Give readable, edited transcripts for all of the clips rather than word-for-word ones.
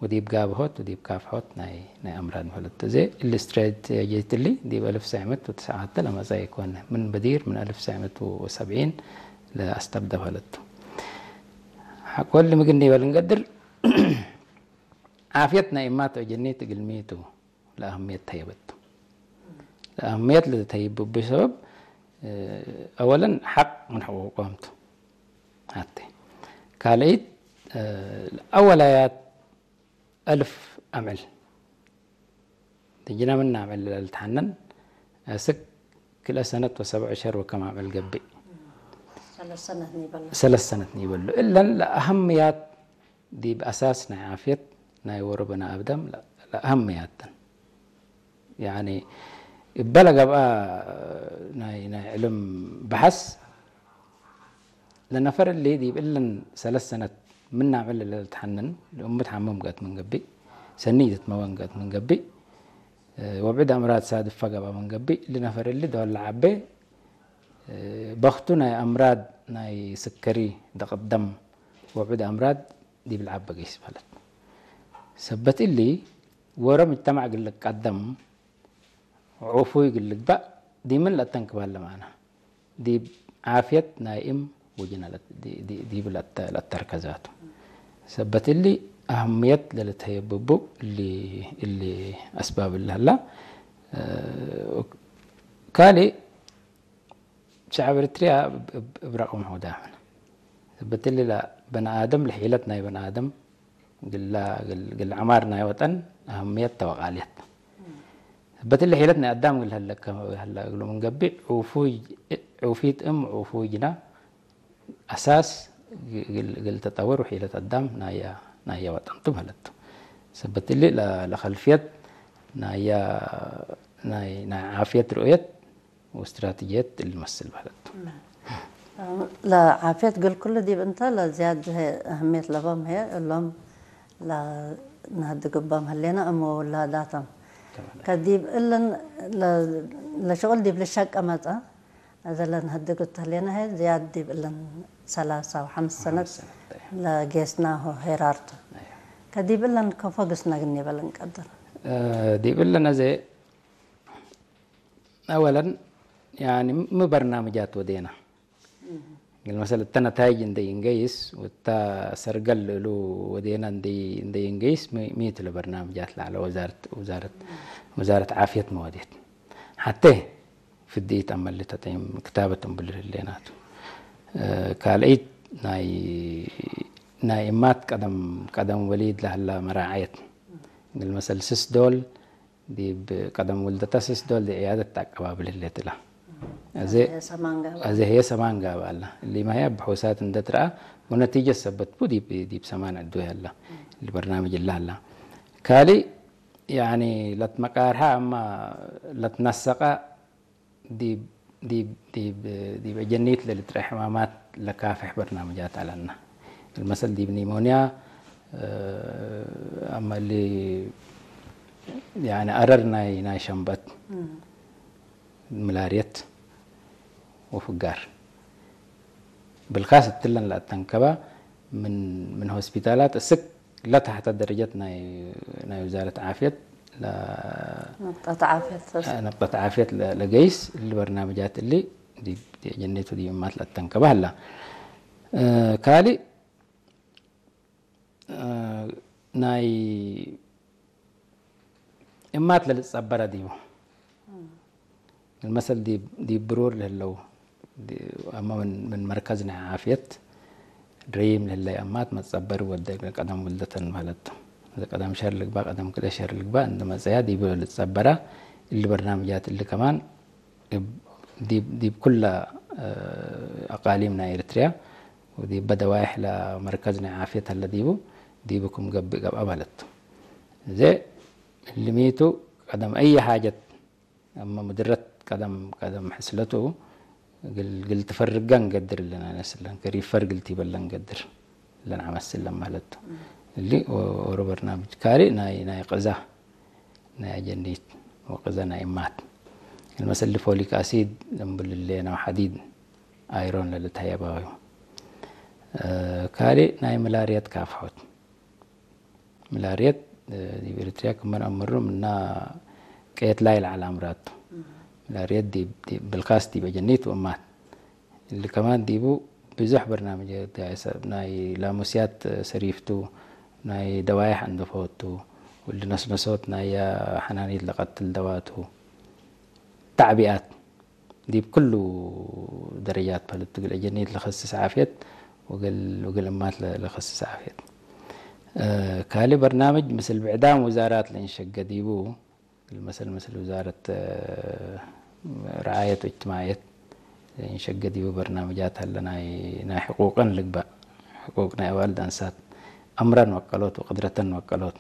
وديب قابهوت وديب كافحوت ناي أمراض مهلت زي الاستراتيجية اللي ديب 1909 لما زي يكون من بدير من 1970 لأستبدأ مهلته كل ما قلني بالنقدر عافيتنا إمات وجنيت قلميته لأهمية تهيبته الأهمية اللي تهيبه بسبب أولا حق من حقوق قومته حتى كالعيد أول آيات 1000 أمل تجينا من نعمل التحنن سك كل سنة و7 أشهر وكم عمل قبي 3 سنة نيبلو إلا الأهميات دي بأساسنا عافية ناي وربنا أبدم الأهميات يعني بلغ بقى ناي علم بحث لنفر اللي دي إلا 3 سنة من نعمل التحنن لأمة حمام قات من قبي سنيدة موان قات من قبي وبعد أمراض صادف فقط من قبي لنفر اللي دول العبي بختنا أمراض ناي سكري ضغط دم وبعد أمراض دي بالعب قيس بلد سبت اللي ورا مجتمع قل لك قدم عفوي قل لك بقى دي من لا تنكبال معنا دي عافية نائم وجنا دي بالتركزات سبت اللي أهمية للتهيببو اللي أسباب الله لا كالي شعب إريتريا برقم هو دائما سبت اللي لا بني آدم لحيلتنا بني آدم قل عمارنا وطن أهمية وغالية سبت اللي حيلتنا قدام قل هلا قلوا من قبل عوفيت عوفوجنا أساس قل تطور وحيلة قدام نايا وطن تمهلت سبت اللي لخلفية نايا عافية رؤية واستراتيجيات الممثل بحلت لا عافية قل كل دي بنت لا زياد أهمية لبام هي اللهم لا نهد قبام هلينا أمو لا داتم كديب إلا لا شغل ديب للشك أمات هذا لا نهد قلت هلينا هي زياد ديب إلا 3 و5 سنة لا جيسناه هيرارت كديب إلا كفوقسنا قلني بلن قدر ديب إلا زي أولا يعني مو برنامجات ودينا مثلا التنتايج دي انجيس والتا سرقل له ودينا دي انجيس ميت البرنامجات على وزارة عافية مواديت حتى في الديت أما اللي تتم كتابة باللينات كالعيد نايمات قدم وليد لها مراعية مثلا سس دول دي بقدم ولدتا سس دول دي عيادة تقبابل اللي تلا هذه هي سمانجا والله اللي ما هي بحوثات اندترا ونتيجة سبت بو دي بسمان عدوها الله البرنامج الله الله كالي يعني لتمقارها أما لتنسقا دي بجنيت للترحمامات لكافح برنامجات على لنا المثل دي بنيمونيا أما اللي يعني أررنا شنبت ملاريت وفقار بالخاص تلن لا تنكبا من هوسبيتالات السك لا تحت درجة ناي وزارة عافية لا نقطة عافية لجيس البرنامجات اللي دي جنيتو دي مات لا تنكبا هلا كالي ناي إمات للصبرة ديو المثل دي برور للو أما من مركزنا عافية دريم للي أمات ما تصبروا ودك قدم ولدة مهلت إذا قدم شهر لك بقى قدم كده شهر لك بقى عندما زياد يبقى للصبرة اللي برنامجات اللي كمان دي بكل أقاليمنا إريتريا ودي بدوايح لمركزنا عافية الذي دي بكم قب أبلت زي اللي ميتو قدم أي حاجة أما مدرت قدم حسلته قلت فرقان قدر لنا نسلن كريف فرق قلتي بلن قدر لنا عمل سلم مهلته اللي ورو برنامج كاري ناي قزاه ناي جنيت وقزاه ناي مات المثل اللي فوليك أسيد نبل اللينا وحديد ايرون للتهيباوي كاري ناي ملاريات كافحوت ملاريت دي بريتريا كمان أمره منا كيت لايل على أمراته ملاريت دي بالخاص دي بجنيت وأمات اللي كمان ديبو بزح برنامج ناي لاموسيات سريفتو ناي دوايح عند فوتو واللي نصوت ناي حنانيت لقتل دواتو تعبئات دي بكل درجات بلد جنيت لخصص عافيت وقل أمات لخصص عافيت كالي برنامج مثل بعدام وزارات لإنشق ديبو مثل وزارة رعاية واجتماعية إنشق ديبو برنامجات هلا ناي حقوقا لقبا حقوقنا والد أنسات أمرا وقلوت وقدرة وقلوت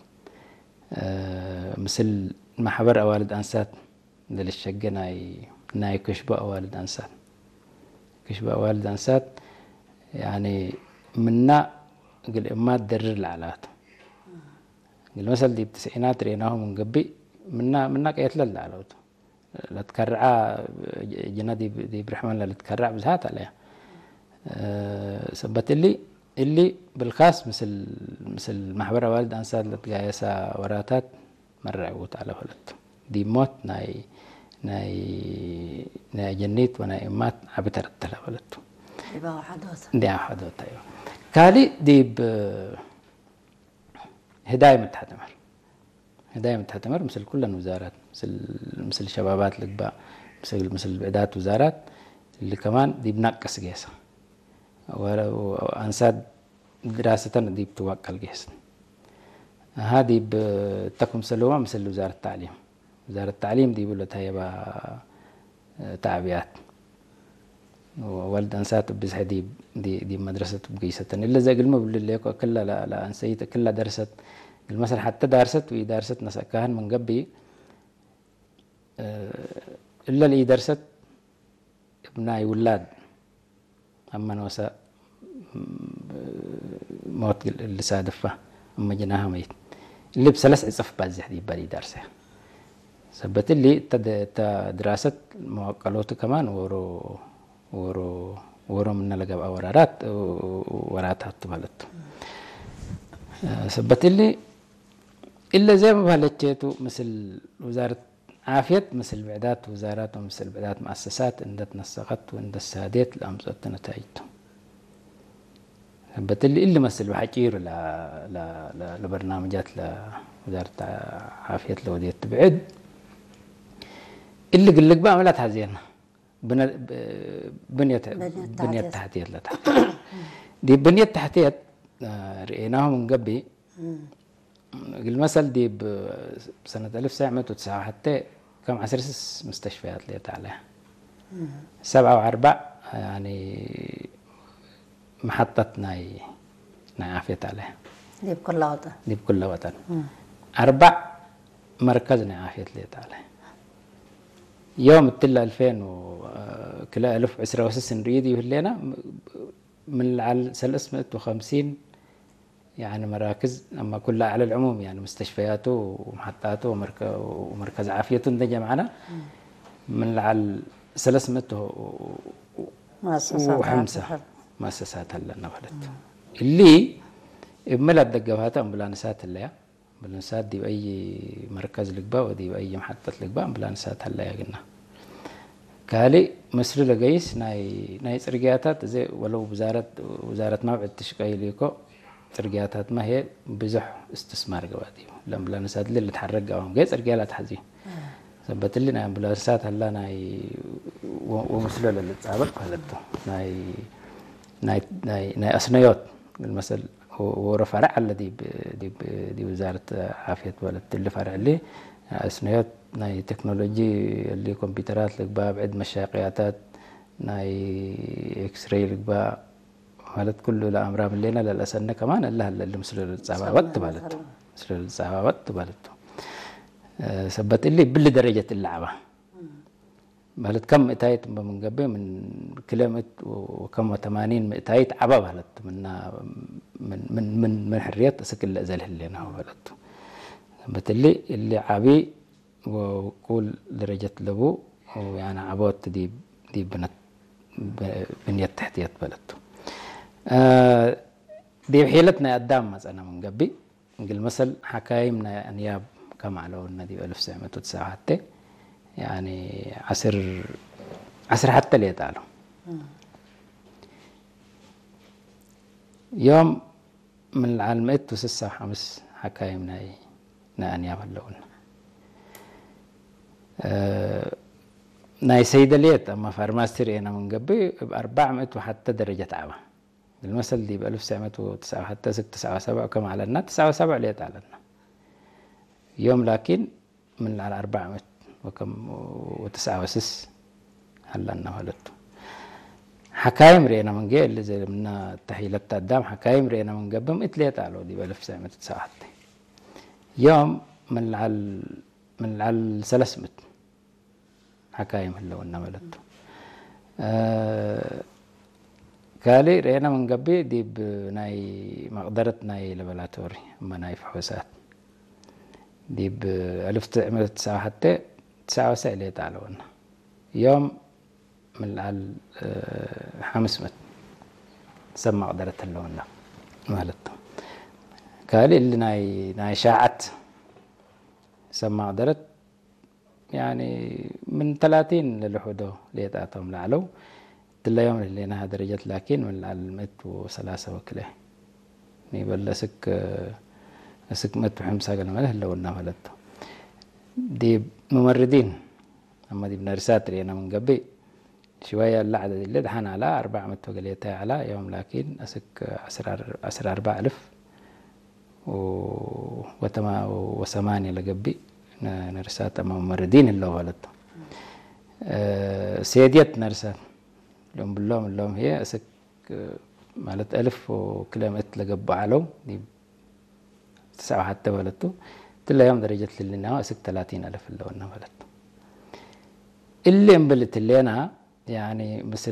مثل محبر أوالد أنسات للشقة ناي كشبة أوالد أنسات كشبة أوالد أنسات يعني منا قل إما تدرر العلات قل مثل دي بتسعينات ريناهم من قبي منا قيت للعلوت لا تكرعا جنا دي برحمن لا تكرع بزهات عليها سبت اللي بالخاص مثل محبر والد أنساد لتقايسا وراتات مرة عوت على فلت دي موت ناي جنيت وناي إمات عبترت على فلت يبقى حدوث دي حدوث أيوة كالي دي هداية متحتمر هداية متحتمر مثل كل الوزارات مثل شبابات لقباء مثل بعدات وزارات اللي كمان دي بنقص جيسة وأنساد دراسة دي بتوكل جيسة هذه بتكم سلومة مثل وزارة التعليم وزارة التعليم دي بقولت هي تعبيات ووالد أنسات بزح دي مدرسة بقيسة إلا زي قلما بقول لك كلها لا أنسيت كلها درست المثل حتى دارست ودارست نسكاهن من قبي إلا اللي درست ابناي ولاد أما نوسا موت اللي صادفه أما جناها ميت اللي بسلس عصف بازح دي بالي دارسه سبت اللي دراسة موقلوت كمان ورو من لقب وراتات تبالت سبت اللي إلا زي ما بهالتشيتو مثل وزارة عافية مثل بعدات وزارات ومثل بعدات مؤسسات عندت نسقت وعند السادات لأمزت نتائجته سبت اللي مثل بحكير لبرنامجات لوزارة عافية لودية تبعد اللي قل لك بقى عملت هزينا بنية تحتية لتحت دي بنية تحتية رأيناهم من قبل المثل دي بسنة 1909 حتى كم 10 مستشفيات ليت عليها 7 و4 يعني محطة ناي عافية عليها دي بكل وطن 4 مركز عافية ليت عليها يوم التلة 2000 وكلا 1000 عسرة وسس نريدي لنا من على 350 يعني مراكز أما كلها على العموم يعني مستشفياته ومحطاته ومركز عافيته نجي معنا من على 300 وحمسة مؤسسات هلا نفلت اللي بملت دقوهات أمبولانسات اللي أمبولانسات دي بأي مركز لقباء ودي بأي محطة لقباء أمبولانسات هلا يا قلنا كالي مصر لقيس ناي ترقياتات زي ولو وزارة موعد تشقي ليكو ترقياتات ما هي بزح استثمار قوادي الأمبولانسات اللي تحرق قوام قيس ترقيالات حزي ثبت لنا أمبولانسات هلا ناي ومثل اللي تسابق هلتو ناي أسنيوت المثل ورفع على دي وزارة عافية ولد اللي فرع لي أسنيوت ناي تكنولوجي اللي كمبيوترات لك باب عد مشاقياتات ناي اكس راي لك باب هلت كله لأمرام اللينا للأسنة كمان اللي مسلو للصعبة وقت بالتو مسلو للصعبة وقت بالتو ثبت اللي بالدرجة اللعبة بلد كم مئتايت من قبل من كيلومتر وكم 80 مئتايت عبا بلد من حريات سكل أزله اللي أنا بلد بتلي اللي عبي وقول درجة لبو ويعني عبوت دي بنية تحتيات بلد دي بحيلتنا قدام مثلا من قبل قل مثل حكايمنا أنياب كما على النادي 1909 حتى يعني عصر حتى اللي يتعلم يوم من العالمات وسسة وحمس حكايمنا أنياب اللون ناي سيدة ليت أما فارماستر أنا من قبل ب400 وحتى درجة عامة المثل دي ب1909 حتى 9 كما على النت 9 ليت على النت يوم لكن من على 400 وكم وتسعة وسس هلا أنه هلته حكايم رينا من جاي اللي زي منا تحيلات قدام حكايم رينا من قبل اتليت على دي ب1909 حتى يوم من على 300 حكايم اللي قلنا ملته كالي رينا من قبل دي بناي مقدرة ناي لابلاتوري أما ناي فحوسات دي ب1909 حتى 9 ليت على قلنا يوم من على 500 سمى قدرة اللون ده مالته كالي اللي ناي شاعت سمى قدرة يعني من 30 للحدو ليتاتهم لعلو تلا يوم اللي نها درجات لكن من على 103 وكله نيبل سك 105 قال ماله لو قلنا مالته دي ممردين أما دي بنرسات رينا من قبل شوية العدد اللي دحين على 400 وقليتها على يوم لكن أسك 4000 و8 لقبي نرسات أما ممردين اللي ولدته سيديت نرسات لهم باللوم اللوم هي أسك مالت 1000 وكلمة لقبوا علو دي 9 حتى ولدته تلا يوم درجة اللي نها أسك 30,000 اللي قلنا ولدته اللي انبلت اللي أنا يعني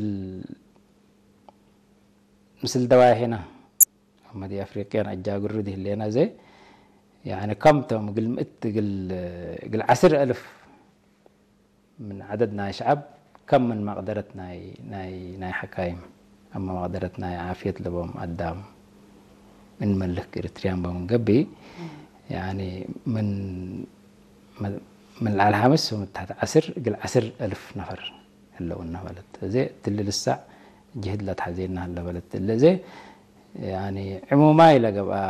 مثل دواء هنا هم دي أفريقيا أجاقر دي اللي أنا زي يعني كم تم قل 10,000 من عددنا شعب كم من مقدرة ناي حكايم أما مقدرة ناي عافية لبهم قدام من ملك إريتريان بهم قبي يعني من على الخامس ومن تحت 10,000 نفر اللي قلنا ولد زي تلي لسه جهد لا تحزيننا هلا ولد اللي زي يعني عموما إلى قبا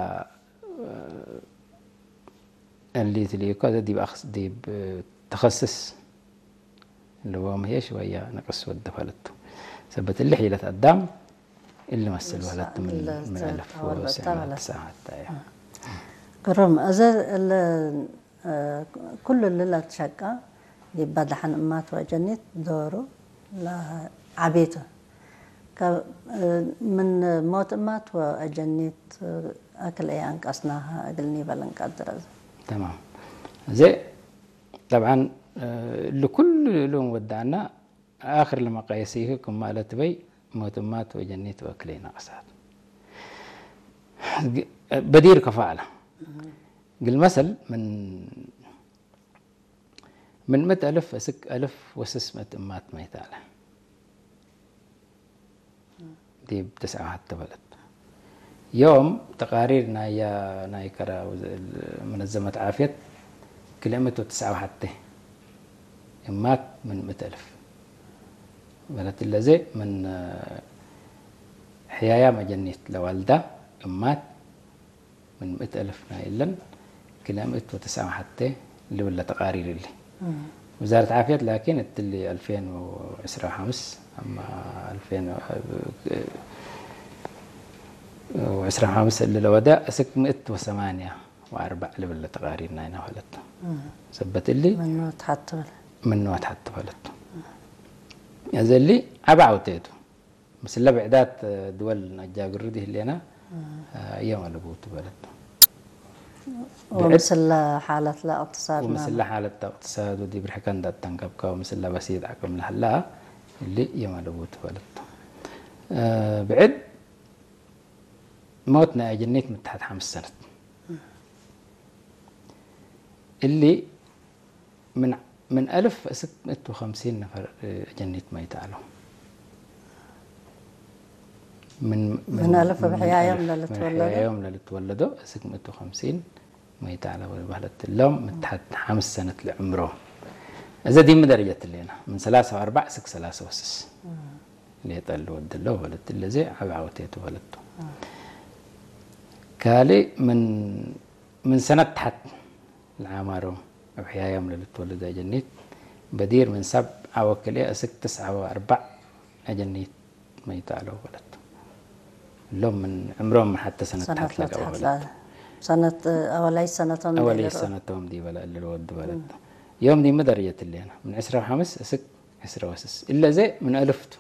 اللي تليكو دي بأخذ دي بتخصص اللي هو ما هي شوية نقص ودة ولدته ثبت اللي حيلة قدام اللي مثل ولدته من 1909 كرم أزر كل اللي لا تشقى يبدأ حن أمات وجنيت دوره لا عبيته من موت أمات وجنيت أكل أي أنقصناها أقلني بلنقدر تمام زي طبعا لكل لون ودعنا آخر لما قيسيه كما قالت بي موت أمات وجنيت وأكلي ناقصات بدير كفالة قل مثل من 100,000 أسك 1,600 أمات ميتالة دي ب9 حتى بلد يوم تقاريرنا يا نايكرا منظمة عافية كلمة 9 حتى أمات من 100,000 بلد اللذي من حيايا مجنيت لوالدة أمات من 100,000 نايلن كلمة 9 حتى اللي ولا تقارير اللي وزارة عافية لكن اللي 2015 أما 2015 اللي لودا أسك 108 اللي ولا تقاريرنا هنا ولدته ثبت اللي من نوع تحت ولدته هذا اللي عبعوتيته مثل بعدات دول نجاقر دي اللي أنا يوم اللي بوت ولدته ومثل حالة لا اقتصاد ومثل حالة اقتصاد ودي برحكان دا تنقبك ومثل بسيط عقم لهلا اللي يوم اللي بوت ولدته بعد موتنا جنيت من تحت 5 سنة اللي من 1,650 نفر جنيت ميت عليهم من ألف بحياة يوم بحياة يوم لتولدوا أسك 150 ميت على بهلت اللوم متحت 5 سنة لعمره إذا دي مدرجة اللي هنا من 3 و4 سك 3 وسس اللي يطل ود له ولد اللي زي عبعوتيته ولدته كالي من سنة تحت العمارهم بحياة يوم لتولد جنيت بدير من 7 وكلي أسك 9 و4 أجنيت ميت على ولدته لهم من عمرهم حتى سنة تحت لقوا سنة أولي سنتهم دي ولا اللي الود ولد يوم دي مدرية اللي أنا من 15 أسك 10 وسس إلا زي من ألفته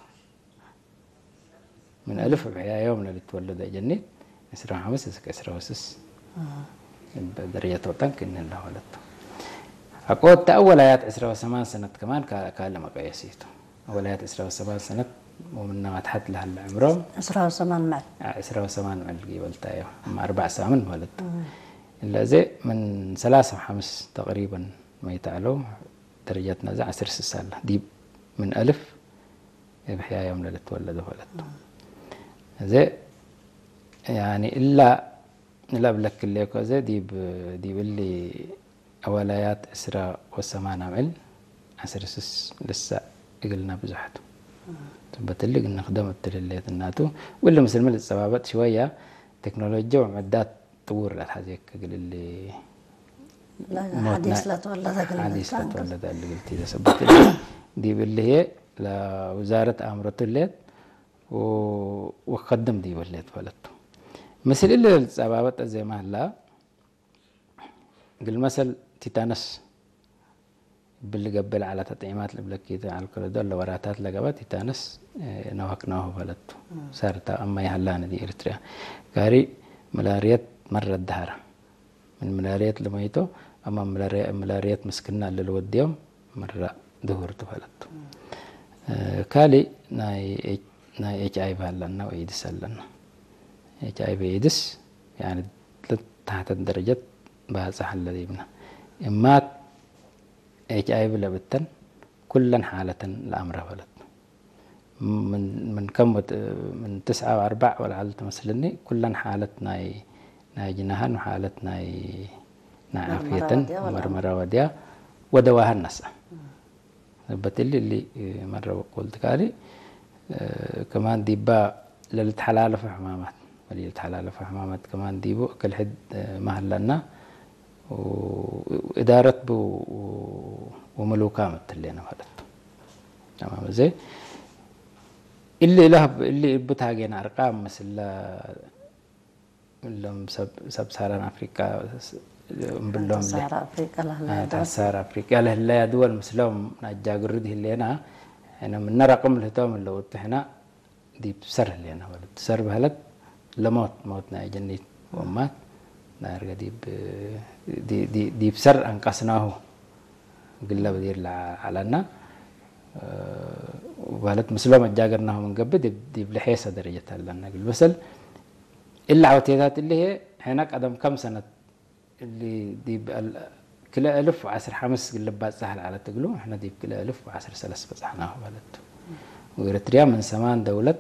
من ألف بحياة يوم اللي تولد جنيت 15 أسك 10 وسس بدرية وطنك إن الله ولدته أقول أول آيات 18 سنة كمان كلمة قياسيته أول آيات 18 سنة ومن ما تحت لها العمرهم 18 مع 18 مع الجيبل تايو مع 4 سنين ولد إلا زي من 3 و5 تقريبا ما يتعلو درجتنا زي 10 سنة دي من ألف بحياة يوم اللي تولده ولدته زي يعني إلا بلك اللي يكو زي دي باللي أوليات 18 عمل 10 سس لسه قلنا بزحته بتلي قلنا خدمت لليت الناتو ولا مثل ما السبابات شويه تكنولوجيا ومعدات تطور للحاجه قال اللي لا حديث لا تولد حديث لا تولد اللي قلتي ده سبت دي باللي هي لوزاره امرة الليت وقدم دي بالليت ولدته مثل اللي السبابات زي ما هلا قل مثل تيتانس باللي قبل على تطعيمات البلكية على الكردول لوراتات لقبات تانس نوكناه بلدته صارت أما يهلانا دي إريتريا كاري ملاريات مرة الدهرة من ملاريات لميتو أما ملاريات مسكنا اللي الوديوم مرة دهورته بلدته كالي ناي اتش اي بهلنا وإيدس هلنا اتش اي بإيدس يعني تحت الدرجة بهذا حل ذيبنا إما اتش اي بلا بتن كلا حالة الأمر ولد من كم من 9 و4 ولا على تمثلني كلا حالة ناي جناهن وحالة ناي عافية مرمرة وديا ودواها النساء بتلي اللي مرة قلت كالي كمان ديبا للتحلال في حمامات وليلة حلال في حمامات كمان ديبو كل حد مهلنا وإدارة وملوكامة اللي أنا فلت تمام زي اللي بتهاجين أرقام مثل لهم سب سهران أفريقيا بلهم سهر أفريقيا سهر أفريقيا له دول مثلهم نجاقرد اللي أنا من رقم الهتام اللي وطحنا دي بسر اللي أنا ولد سر بهلت موتنا جنيت ومات نارجع دي بسر أنقصناه قلنا بدير علىنا وبهلت مسلم الجاقرناه من قبل دي بلحيسة درجة لنا قل بسل إلا عوتيات اللي هي هناك قدم كم سنة اللي دي كلا 1500 قل بعد سهل على تقولوا إحنا دي كلا 1013 بزحناه بهلت وإريتريا من 8 دولة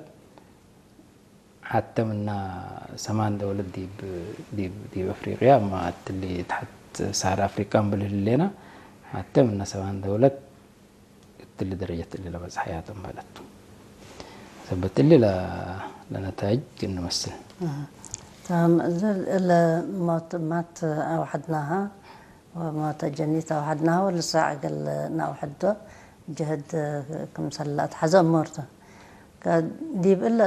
حتى من 8 دولة دي بأفريقيا ما اللي تحت سهر أفريقيا باللينا حتى من 8 دولة اللي درجة اللي لبس حياتهم بلدته ثبت اللي لنتائج نمثل تمام مات أوحدناها ومات جنيت أوحدناها ولسا عقل نوحده جهد كم سلات حزم مرته ديب إلا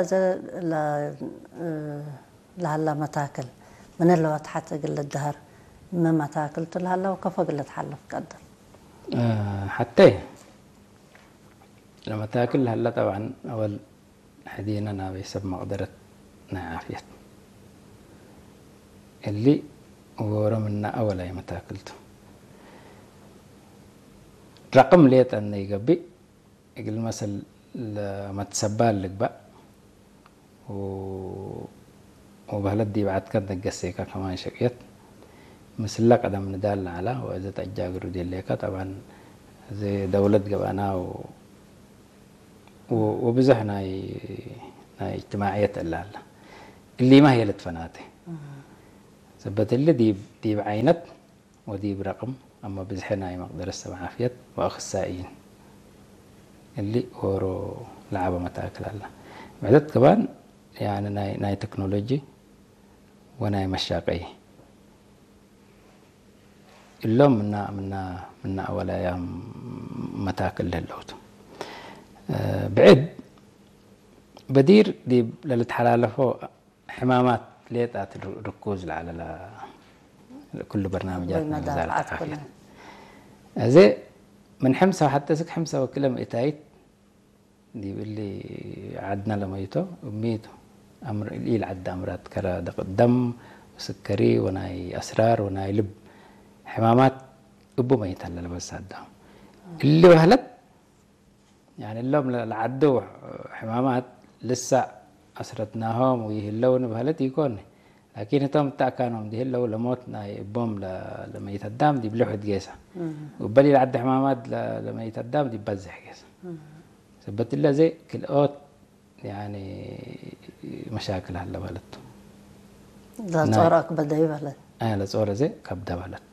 لهلا ما تاكل من اللي وتحت قل الدهر ما تاكلت لهلا وكفى قلت حلف قدر حتى لما تاكل هلا طبعا أول حدينا أنا بيسب مقدرة عافية اللي ورا منا أول أي ما تاكلته رقم ليت أن يقبي يقول مثل لما تسبال لك بقى وبهلد دي بعد كده قسيكا كمان شقيت مثل لك قدم ندال على وإذا تأجاقروا دي ليكا طبعا زي دولة قبانا وبزحنا اجتماعية اللي ما هي لتفناته ثبت اللي دي بعينت ودي برقم أما بزحنا مقدر السبع عافية وأخصائيين اللي ورو لعبة متاكل الله بعدت كمان يعني ناي تكنولوجي وناي مشاقي اللهم منا أولا أيام متاكل للوتو بعد بدير دي للتحلالفو حمامات ليتات الركوز على كل برنامجات وزارة العافية زي من حمسة حتى سك حمسة وكلم إتايت دي اللي عدنا لميته وميته أمر اللي عد أمراض كرا دم وسكري وناي أسرار وناي لب حمامات أبو ميت هلا بس هذا اللي وهلت يعني اللهم لعدوا حمامات لسه أسرتناهم ويهلون بهلت يكون لكن توم تاكانهم دي هلا ولا موت ناي بوم لما يتدام دي بلوحة جيسة وبلي العد حمامات لما يتدام دي بزح جيسة ثبت الله زي كل اوت يعني مشاكل هلا بلد لا صورك بدأ يبلد لا صورة زي كبدا بلد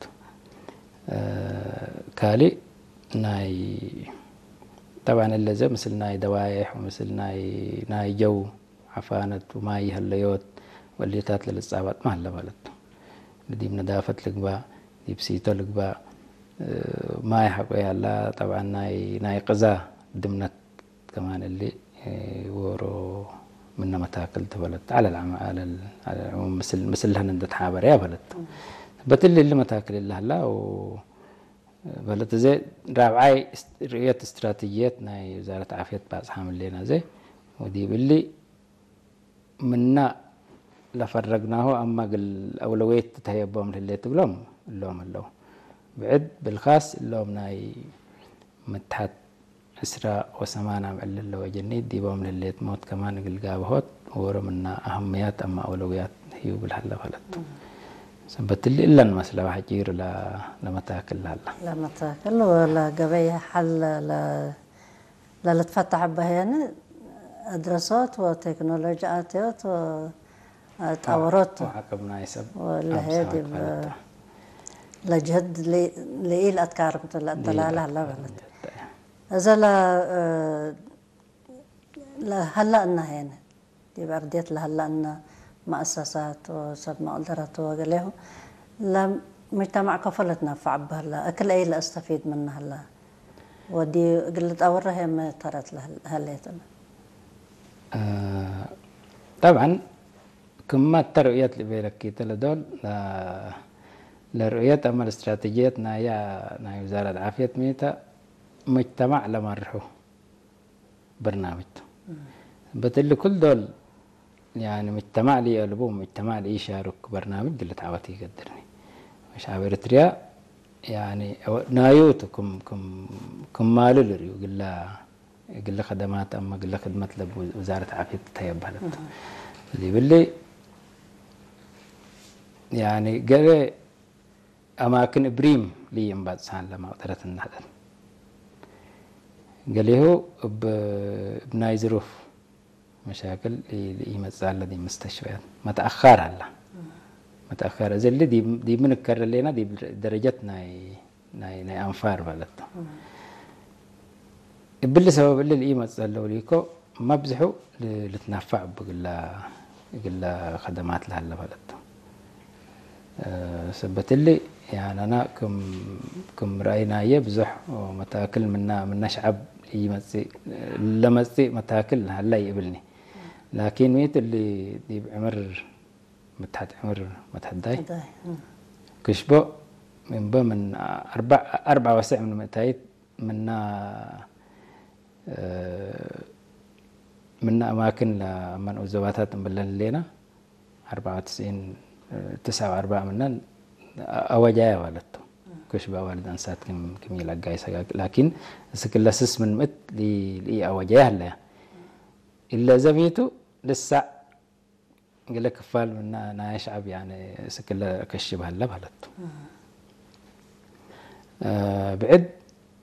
كالي ناي طبعا اللي زي مثل ناي دوايح ومثل ناي جو عفانت وماي هليوت واللي تات للإصابات ما هلا بلد دي بندافة لقبا دي بسيطة لقبا ما يحقوا هلا طبعا ناي قزا ضمنت كمان اللي ورو منا متاكل تبلد على العموم مثل هند تحابر يا بلد بتل اللي متاكل اللي هلا و بلد زي رابعاي رؤية استراتيجيات ناي وزارة عافية باس حامل لنا زي ودي باللي منا لفرقناه أما قل أولوية تتهيبهم للي تقولهم اللهم اللو بعد بالخاص اللهم ناي متحت إسراء وسمانة معل اللي وجنيد دي بهم للي تموت كمان قل قابهوت ورا منا أهميات أما أولويات هيو بالحلة فلت سبت اللي إلا المسألة وحجير لمتاكل هلا لمتاكل ولا قبيها حل لا تفتح بهينا دراسات وتكنولوجيات وتطورات وعقبنا يسب ولا هذه لجهد لإيل أتكار مثل الدلالة لا بلد إذا لا هلا إنها هنا دي برديت لهلا إنه مؤسسات وسب مقدرات وقاله لا مجتمع كفلت نفع بهلا أكل أي لا أستفيد منها هلا ودي قلت أورها ما ترت هليتنا طبعا كما الترؤيات اللي بيلكيت لدول لرؤية أما الاستراتيجيات ناي وزارة العافية ميتا مجتمع لما رحوا برنامج بتل كل دول يعني مجتمع لي ألبوم مجتمع لي يشارك برنامج اللي تعوتي يقدرني مش عبر تريا يعني نايوتو كم مالو لريو قل خدمات أما قل خدمات لوزارة عافية تهيب بلد اللي باللي يعني قال أماكن بريم لي ينبات سان لما قدرت النهدن قال له بناي ظروف مشاكل اللي يمثل الذي مستشفيات متأخر هلا متأخر زي اللي دي بنكرر لنا دي درجات ناي أنفار بلد باللي سبب اللي يمثل لو ليكو ما بزحوا لتنفع بقول خدمات لهلا بلد سبت اللي يعني أنا كم رأينا يبزح ومتاكل منا شعب يمثل لمسي متاكل هلا يقبلني لكن ميت اللي دي بعمر متحد عمر متحداي كشبو من أربعة وسع من متايت منا أماكن لمن أزواتات مبلل لنا 94 49 منن أوجايا والدته كشبه والد أنسات كم يلقى يسقى لكن سكل لسس من مت لي أوجايا هلا إلا زميته لسه قال لك فال من ناشعب يعني سكل كشبه هلا بهلته بعد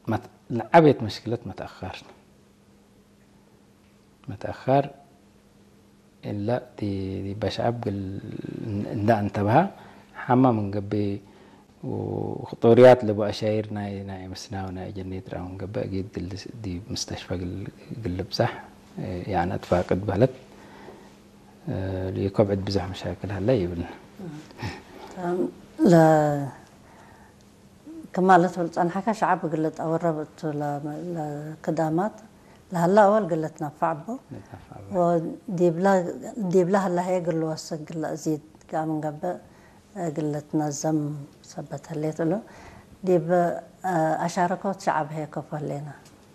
لعبت مشكلة متأخر إلا دي بشعب قل إن انتبها حما من قبي وخطوريات لبو أشاير ناي مسنا وناي جنيت راهم قبي أكيد دي مستشفى قل بصح يعني أتفاقد بهلت ليكبعد بزح مشاكل هلا يبلنا لا كمالت أنا حكى شعب قلت أو ربط لقدامات لهلا أول قلت نفعبه وديب له هلا هي قل وسق قل أزيد قام قبل قلت نظم ثبت هليت له ديب أشاركوت شعب هي كفر لنا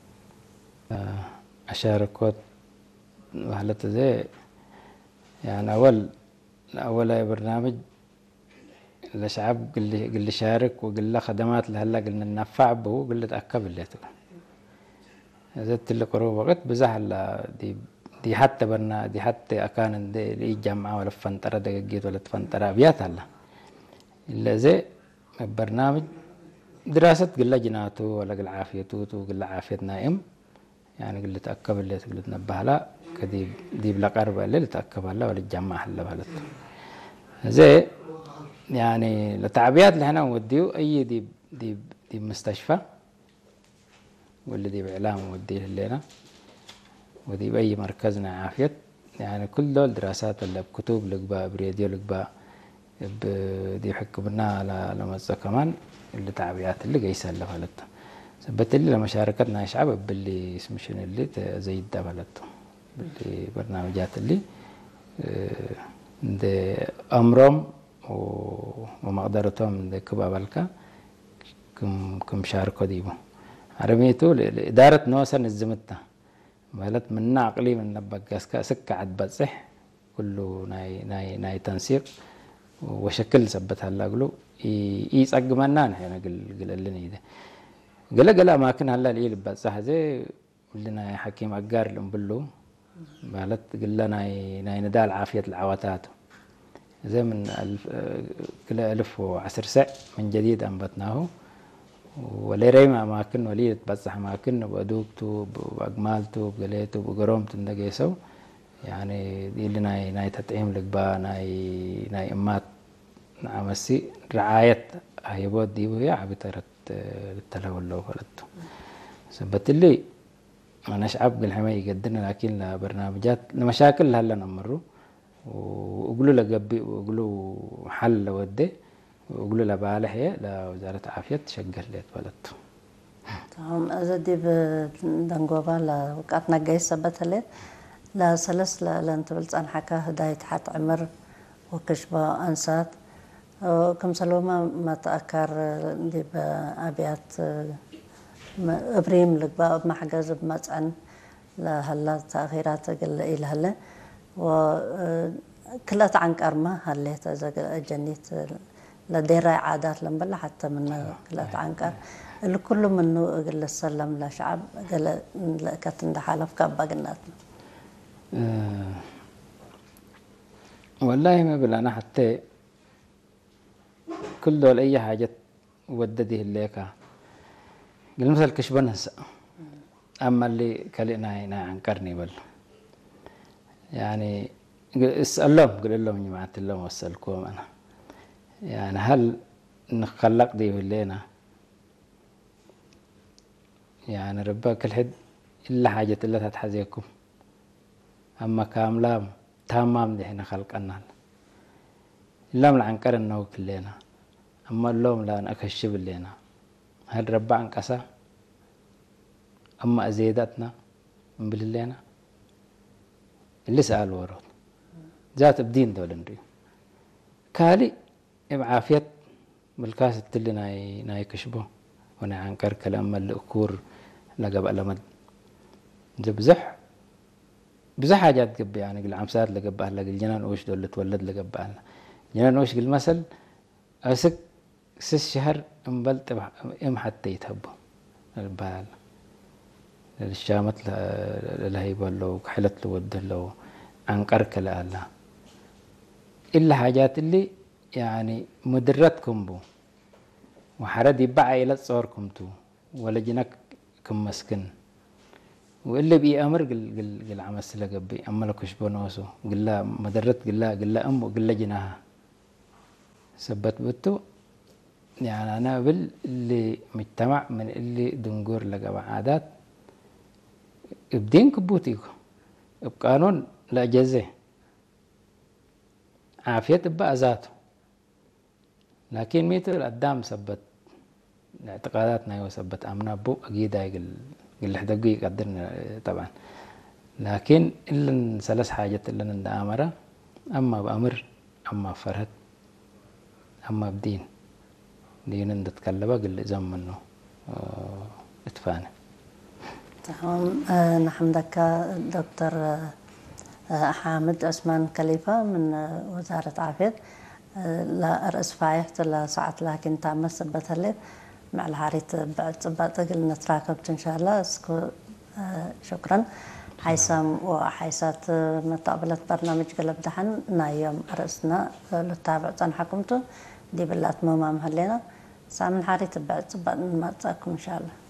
أشاركوت وهلت زي يعني أول برنامج الشعب قل شارك وقل خدمات لهلا قلنا ننفع به قل تأكب اللي تقول زدت اللي قروب وقت بزحل دي حتى دي حتى أكان دي جامعة ولا فنطرة دقيقة ولا فنطرة أبيات هلا إلا زي برنامج دراسة قل جناته ولا قل عافيته وقل عافية نائم يعني قل تأكب اللي تقول تنبه لا كدي بلا قرب اللي تأكب هلا ولا الجامعة هلا بهلت زي يعني التعبيات اللي هنا وديو أي دي مستشفى واللي دي بإعلام وديه لنا ودي بأي مركزنا عافية يعني كل دول دراسات اللي بكتب لقبا بريديو لقبا دي يحكوا منها لما كمان اللي تعبيات اللي قيسها اللي فلتها ثبت اللي لما شاركتنا شعب باللي اسمه شنو اللي زي ده فلتها باللي برنامجات اللي دي أمرهم ومقدرتهم دي كبابلكا كم شاركوا ديبو عربيتو لإدارة نوسا نزمتها مالت من عقلي من نبقى سكة عد بصح كله ناي تنسيق وشكل ثبتها هلا قلو يصقمنا نحن قل لنا ده قال اماكن هلا اللي بصح زي لنا حكيم اقار لمبلو مالت قال ناي ندال عافية العواتات زي من كلا 1010 ساعة من جديد أنبتناه وليريم أماكن وليد بصح أماكن وأدوكتو بأجمالتو بقليتو بقرومتو ندقيسو يعني دي اللي ناي تطعيم لقبا ناي أمات نعمسي رعاية هيبوت دي وهي عبترت التلول لو فلتو سبت اللي أنا شعب قل حما يقدرنا لكن لبرنامجات لمشاكل هلا نمرو وقولوا لقبي وقولوا حل ودي وقولوا له بالح هي لوزارة عافية تشغل ليت ولدته. تمام أزدي بدنجوبا لوقعتنا جاي سبت ليت لا سلس لا أنت بلت أن حكى هداية حت عمر وكشبا أنسات كم سلوما ما تأكر دي بأبيات إبريم لك بقى ما حجز بمسعن لهلا تأخيرات قل إلى هلا وكلت عنك أرما هلا تزق جنيت لدير عادات لمبلا حتى من كلت عنك الكل منه قل السلم لشعب قل كتن حالف كابا قناتنا والله ما بلا أنا حتى كل دول أي حاجة ودده الليكا قل مثل كشبان هسا أما اللي كلنا هنا عنكرني بل يعني اسألهم قل لهم جماعة الله واسألكم أنا يعني هل نخلق دي اللينا يعني ربك الحد إلا حاجة إلا تتحزيكم أما كاملام تمام دي حين خلقنا اللهم العنكر إنه كلنا أما اللهم لا نكشف اللينا هل ربع انكسا أما أزيدتنا من باللينا اللي سأل ورود ذات بدين دولندري كالي عافية بالكاس اللي ناي كشبه وانا عنكر كلام الأكور لقب ألمد بزح حاجات قب يعني قل عمسات لقب أهلا قل جنان أوش دول تولد لقب أهلا جنان أوش قل مثل أسك 6 شهر انبلت ام حتى يتهبوا البال الشامت لهيبه لو كحلت له ود لو عنقرك لا إلا حاجات اللي يعني مدرتكم بو وحرد يبع إلى صوركم تو ولا جنك كم مسكن واللي بيأمر قل عمل سلا قبي أما لكش بنوسو قلا مدرت قلا أم وقلا جناها سبت بتو يعني أنا اللي مجتمع من اللي دنقور لقى عادات بدين كبوتيكو بقانون لا جزء عافية بقى ذاته لكن ميتو القدام سبت اعتقاداتنا وسبت أمنا بو أكيد قل حدقي يقدرنا طبعا لكن إلا ثلاث حاجات إلا ند أمرة أما بأمر أما فرهد أما بدين دين نتكلم قل زم منه اتفانا تمام نحمدك دكتور حامد عثمان كليفة من وزارة عافية لا رئيس فايحة لا ساعة لكن تعمل سبت الليل مع العريت بعد سبت قل نتراكبت إن شاء الله شكرا حيسام وحيسات متقبلت برنامج قلب دحن نايم رئيسنا للتابع حكمته دي بالله أتمام هلينا سامن حاري تبعت ما تساكم إن شاء الله